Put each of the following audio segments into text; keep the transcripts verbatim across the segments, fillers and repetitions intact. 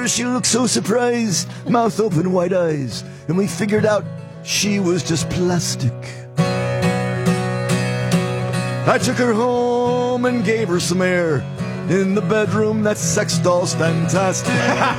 her, she looked so surprised, mouth open, white eyes, and we figured out she was just plastic. I took her home and gave her some air. In the bedroom, that sex doll's fantastic.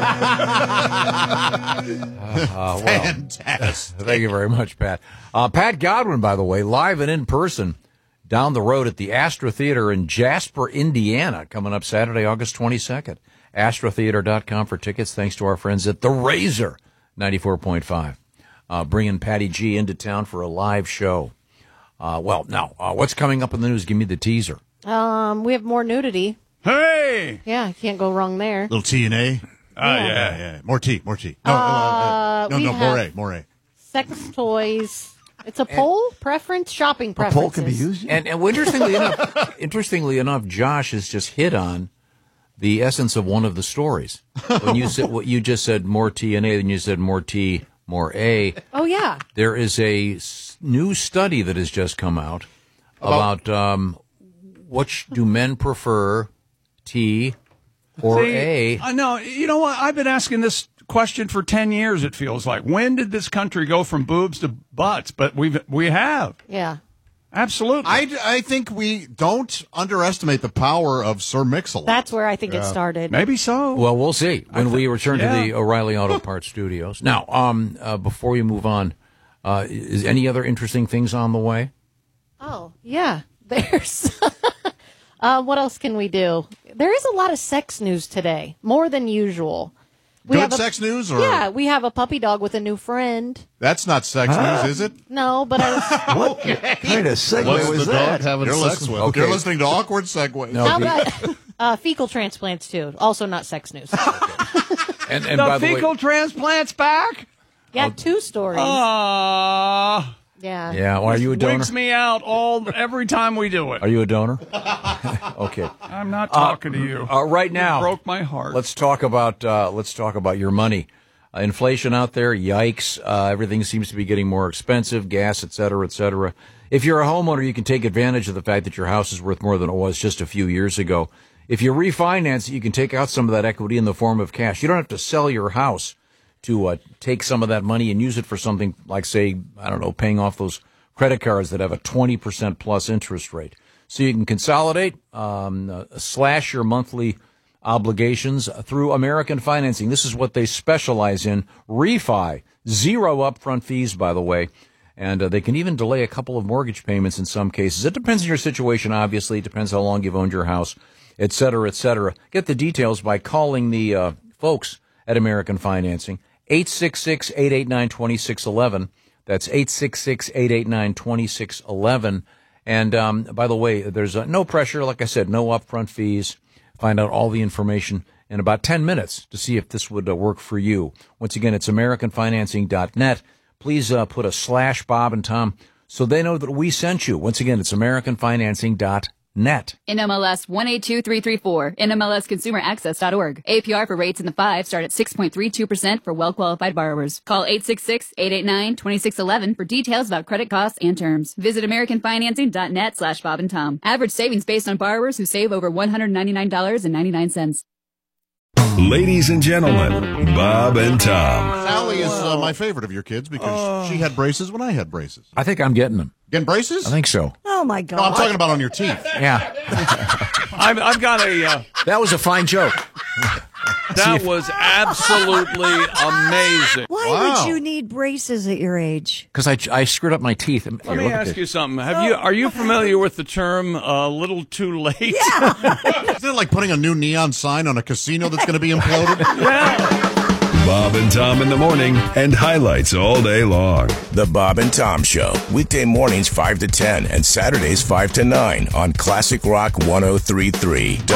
uh, well, fantastic. Thank you very much, Pat. Uh, Pat Godwin, by the way, live and in person down the road at the Astra Theater in Jasper, Indiana, coming up Saturday, August twenty-second. astra theater dot com for tickets, thanks to our friends at The Razor, ninety-four point five. Uh, bringing Patty G into town for a live show. Uh, well, now, uh, what's coming up in the news? Give me the teaser. Um, we have more nudity. Hey! Yeah, can't go wrong there. Little T and A. Oh, yeah. yeah, yeah. More T, more T. No, Uh, uh, no, we no, have more A, more A. Sex toys. It's a poll preference, shopping preferences. A poll can be used. And, and interestingly enough, interestingly enough, Josh has just hit on the essence of one of the stories. When you said what you just said, more T and A, then you said more T, more A. Oh yeah. There is a s- new study that has just come out about, about um, which do men prefer, T or See, A? I know. You know what? I've been asking this question for ten years, it feels like. When did this country go from boobs to butts? But we've, we have. Yeah. Absolutely. I, I think we don't underestimate the power of Sir Mix-a-Lot. That's where I think yeah. it started. Maybe so. Well, we'll see when th- we return yeah. to the O'Reilly Auto Parts Studios. Now, um, uh, before we move on, uh, is any other interesting things on the way? Oh, yeah. There's... uh, what else can we do? There is a lot of sex news today, more than usual. We Good have a, sex news? Or? Yeah, we have a puppy dog with a new friend. That's not sex huh? news, is it? No, but I was... What kind of segue What's was the that? dog having You're, sex listening, with? okay. You're listening to awkward segues. No, How about uh, fecal transplants, too? Also not sex news. and, and the by fecal the way, transplants back? Yeah, two stories. Ah. Yeah. Yeah, well, are you a donor? Wigs me out all every time we do it. Are you a donor? Okay. I'm not talking uh, to you. Uh, right now, you broke my heart. Let's talk about uh, let's talk about your money. Uh, inflation out there, yikes! Uh, everything seems to be getting more expensive, gas, et cetera, et cetera. If you're a homeowner, you can take advantage of the fact that your house is worth more than it was just a few years ago. If you refinance it, you can take out some of that equity in the form of cash. You don't have to sell your house to uh, take some of that money and use it for something like, say, I don't know, paying off those credit cards that have a twenty percent plus interest rate. So you can consolidate, um, uh, slash your monthly obligations through American Financing. This is what they specialize in. Refi, zero upfront fees, by the way. And uh, they can even delay a couple of mortgage payments in some cases. It depends on your situation, obviously. It depends how long you've owned your house, et cetera, et cetera. Get the details by calling the uh, folks at American Financing. eight six six, eight eight nine, two six one one. That's eight six six, eight eight nine, two six one one. And um, by the way, there's uh, no pressure. Like I said, no upfront fees. Find out all the information in about ten minutes to see if this would uh, work for you. Once again, it's american financing dot net. Please uh, put a slash Bob and Tom so they know that we sent you. Once again, it's american financing dot net. N M L S one eight two three three four, N M L S consumer access dot org. A P R for rates in the five start at six point three two percent for well-qualified borrowers. Call eight six six, eight eight nine, two six one one for details about credit costs and terms. Visit american financing dot net slash Bob and Tom. Average savings based on borrowers who save over one hundred ninety-nine dollars and ninety-nine cents. Ladies and gentlemen, Bob and Tom. Sally is uh, my favorite of your kids because uh, she had braces when I had braces. I think I'm getting them. Getting braces? I think so. Oh, my God. No, I'm talking about on your teeth. Yeah. I've, I've got a... Uh, that was a fine joke. That was absolutely amazing. Why wow. would you need braces at your age? Because I, I screwed up my teeth. Here, Let me ask you something. Have you Are you familiar with the term a uh, little too late? Yeah. Isn't it like putting a new neon sign on a casino that's going to be imploded? Yeah. Bob and Tom in the morning and highlights all day long. The Bob and Tom Show, weekday mornings five to ten and Saturdays five to nine on Classic Rock one oh three point three.